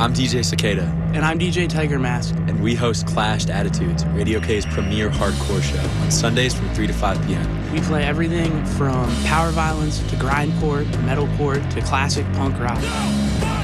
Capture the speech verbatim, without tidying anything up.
I'm D J Cicada. And I'm D J Tiger Mask. And we host Clashed Attitudes, Radio K's premier hardcore show, on Sundays from three to five p.m. We play everything from power violence to grindcore, to metalcore, to classic punk rock.